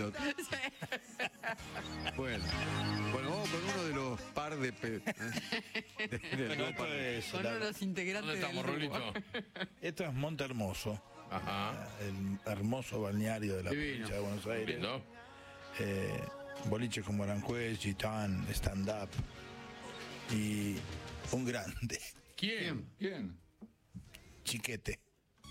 pilot. Bueno, vamos con uno de los par de... Con uno de los integrantes. ¿Dónde estamos, del grupo. Rolito? Esto es Monte Hermoso, Ajá. el hermoso balneario de la Divino. provincia de Buenos Aires. Lindo. Boliches como Aranjuez, Gitán, Stand Up y un grande, ¿Quién? Chiquete.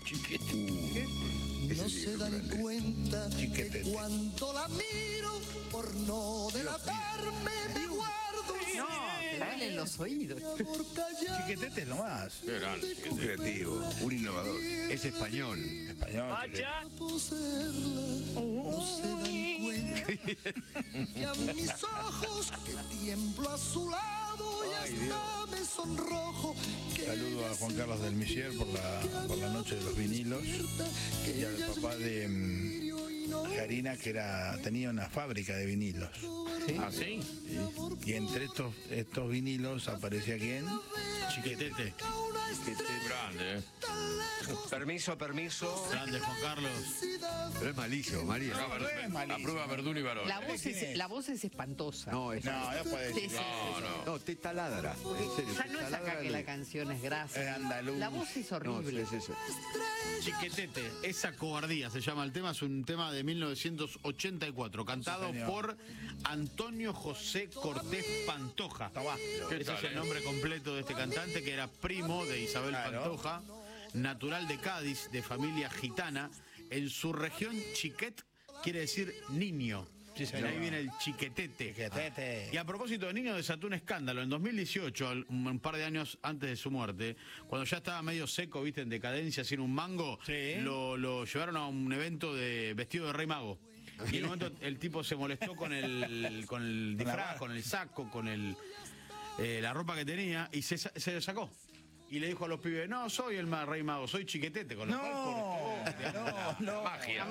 No se dan cuenta Chiquetete. que cuando la miro, por no delatarme, me guardo No, te duelen los oídos. por callar. Chiquetete es lo más. Qué grande. Un creativo, un innovador. Es español. Español. Poseerla, no se dan cuenta que a mis ojos que tiemblo a su lado y hasta me sonrojo. Que Saludo a Juan Carlos del Michier por la noche de los vinilos y al papá de Karina, que tenía una fábrica de vinilos. ¿Ah, sí? Y entre estos vinilos aparecía ¿quién? Chiquetete. Grande, Permiso. Grande, Juan Carlos. Pero es malísimo, María. Aprueba Verdún y Varón. La voz es espantosa. No, es... No, no puede Sí, decir. sí. No, te taladra. En serio, Ya te no es taladra acá que la canción es grasa. Es andaluz. La voz es No, horrible. sí. Chiquetete, esa cobardía se llama el tema, es un tema de 1984, cantado Sí, señor. por Antonio José Cortés Pantoja. ¿Qué Ese tal, es el eh? nombre completo de este cantante, que era primo de Isabel Claro. Pantoja, natural de Cádiz, de familia gitana. En su región, chiquet quiere decir niño. Sí, De señor. ahí viene el chiquetete. Chiquetete. Y a propósito de niño, desató un escándalo. En 2018, un par de años antes de su muerte, cuando ya estaba medio seco, viste, en decadencia, sin un mango, Sí. lo llevaron a un evento de vestido de Rey Mago. Y en un momento el tipo se molestó con el disfraz, con el saco, con la ropa que tenía, y se lo sacó. Y le dijo a los pibes, no soy el Rey Mago, soy Chiquetete. Con lo cual cortó. No. Magia.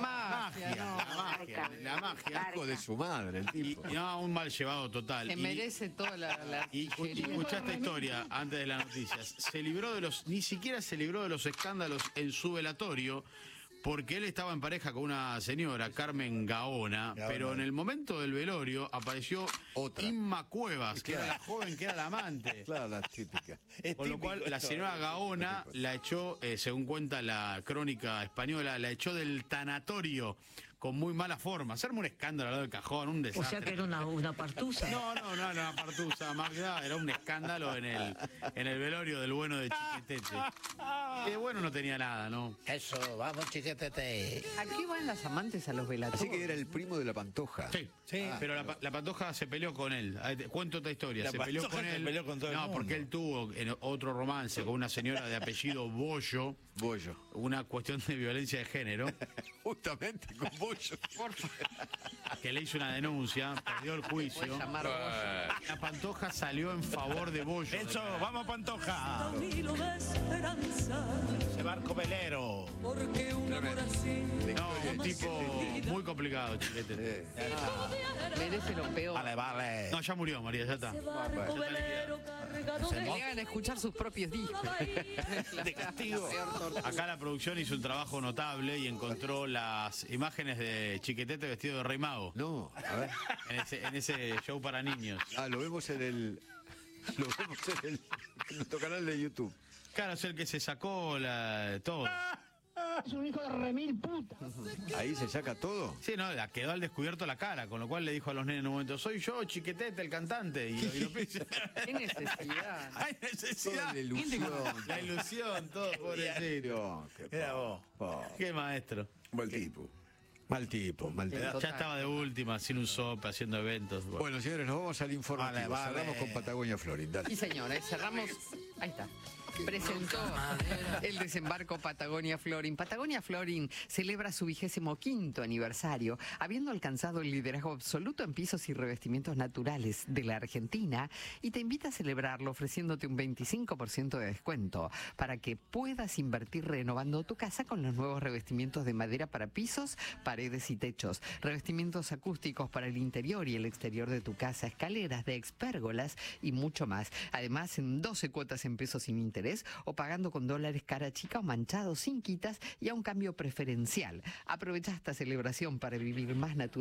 La magia. Hijo de su madre, el Y tipo. no, un mal llevado total. Se merece toda la Y escuchá esta historia antes de las noticias. Ni siquiera se libró de los escándalos en su velatorio, porque él estaba en pareja con una señora, Carmen Gaona, pero en el momento del velorio apareció Otra. Inma Cuevas, que era la joven, que era la amante. Claro, la típica. Con lo cual, la señora Gaona la echó, según cuenta la crónica española, la echó del tanatorio con muy mala forma. Hacerme un escándalo al lado del cajón, un desastre. O sea que era una partusa. No, era una partusa, Magda, era un escándalo en el velorio del bueno de Chiquetete. Y de bueno no tenía nada, ¿no? Eso, vamos, Chiquetete. ¿A qué van las amantes a los velatorios? Así que era el primo de la Pantoja. Sí, pero la Pantoja se peleó con él. Cuento otra historia. La Se peleó Pantoja con se él. peleó con todo el No, mundo. porque él tuvo otro romance con una señora de apellido Bollo, Bollo. una cuestión de violencia de género, Justamente con Bollo. que le hizo una denuncia, perdió el juicio. Puede llamar vos. La Pantoja salió en favor de Bollo. Eso, vamos, Pantoja. Hilo de esperanza, Ese barco velero. porque un amor así No, un tipo muy complicado, Chiquetete. Merece lo peor. Vale. No, ya murió, María, ya está. barco velero cargado Que de le hagan escuchar sus propios discos. De castigo. Acá la producción hizo un trabajo notable y encontró las imágenes de Chiquetete vestido de Rey Mago. No, a ver. En ese show para niños. Lo vemos en nuestro canal de YouTube. Claro, es el que se sacó todo. Es un hijo de remil puta. Ahí se saca todo. Sí, no, la quedó al descubierto la cara, con lo cual le dijo a los nenes en un momento, soy yo, Chiquetete, el cantante. Y lo pisa. Qué necesidad. Hay Toda necesidad. la ilusión. La ilusión, todo, pobrecito. Mira vos. Qué maestro. Mal tipo. Mal tipo. Ya estaba de última, sin un sope, haciendo eventos. Bueno, señores, nos vamos al informativo. Vale. Cerramos con Patagonia Florin. Dale. Sí, señores, cerramos. Ahí está. Presentó el desembarco Patagonia Florin. Patagonia Florin celebra su 25º aniversario, habiendo alcanzado el liderazgo absoluto en pisos y revestimientos naturales de la Argentina, y te invita a celebrarlo ofreciéndote un 25% de descuento para que puedas invertir renovando tu casa con los nuevos revestimientos de madera para pisos, paredes y techos, revestimientos acústicos para el interior y el exterior de tu casa, escaleras de expérgolas y mucho más. Además, en 12 cuotas en pesos sin interés o pagando con dólares cara chica o manchados sin quitas y a un cambio preferencial. Aprovecha esta celebración para vivir más natural.